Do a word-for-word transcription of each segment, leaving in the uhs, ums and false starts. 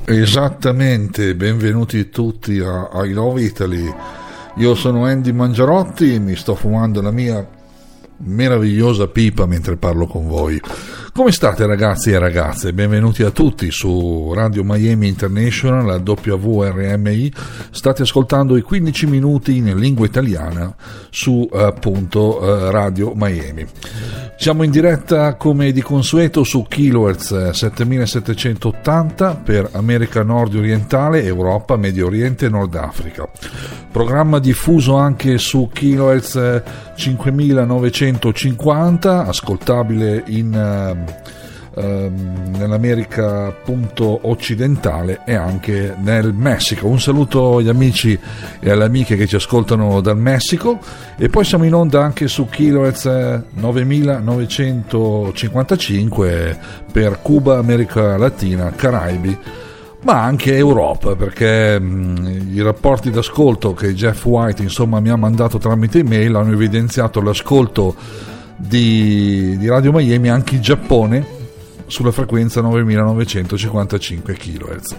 Esattamente, benvenuti tutti a I Love Italy. Io sono Andy Mangiarotti, mi sto fumando la mia meravigliosa pipa mentre parlo con voi. Come state ragazzi e ragazze? Benvenuti a tutti su Radio Miami International, la W R M I. State ascoltando i quindici minuti in lingua italiana su appunto Radio Miami. Siamo in diretta come di consueto su kilohertz settemilasettecentottanta per America Nord Orientale, Europa, Medio Oriente e Nord Africa. Programma diffuso anche su kilohertz cinquemilanovecentocinquanta, ascoltabile in uh, uh, nell'America appunto occidentale e anche nel Messico. Un saluto agli amici e alle amiche che ci ascoltano dal Messico, e poi siamo in onda anche su kilohertz novemilanovecentocinquantacinque per Cuba, America Latina, Caraibi, ma anche Europa, perché mh, i rapporti d'ascolto che Jeff White insomma mi ha mandato tramite email hanno evidenziato l'ascolto di, di Radio Miami anche in Giappone sulla frequenza novemilanovecentocinquantacinque kilohertz.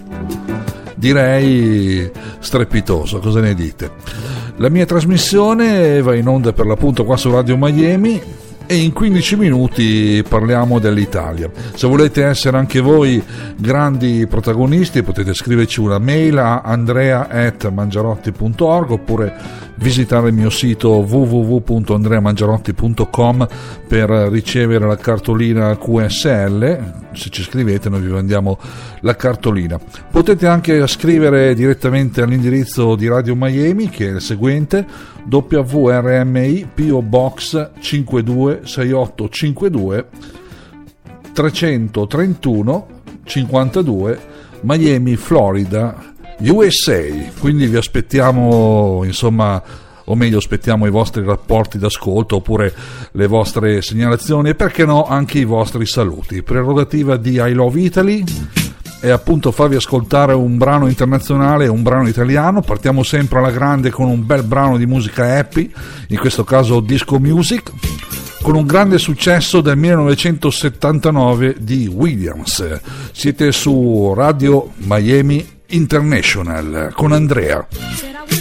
Direi strepitoso, cosa ne dite? La mia trasmissione va in onda per l'appunto qua su Radio Miami e in quindici minuti parliamo dell'Italia. Se volete essere anche voi grandi protagonisti potete scriverci una mail a andrea at mangiarotti punto org oppure visitare il mio sito w w w punto andrea mangiarotti punto com per ricevere la cartolina Q S L. Se ci scrivete noi vi mandiamo la cartolina. Potete anche scrivere direttamente all'indirizzo di Radio Miami, che è il seguente: W R M I P O Box cinque due sei otto cinque due trecentotrentuno cinquantadue Miami, Florida, U S A. Quindi vi aspettiamo, insomma, o meglio aspettiamo i vostri rapporti d'ascolto oppure le vostre segnalazioni e perché no anche i vostri saluti. Prerogativa di I Love Italy è appunto farvi ascoltare un brano internazionale e un brano italiano. Partiamo sempre alla grande con un bel brano di musica happy, in questo caso disco music, con un grande successo del millenovecentosettantanove di Williams. Siete su Radio Miami International con Andrea.